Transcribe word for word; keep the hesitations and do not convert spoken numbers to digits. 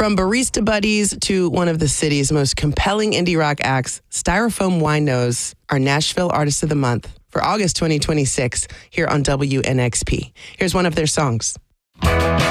From barista buddies to one of the city's most compelling indie rock acts, Styrofoam Winos are Nashville Artist of the Month for August twenty twenty-six here on W N X P. Here's one of their songs.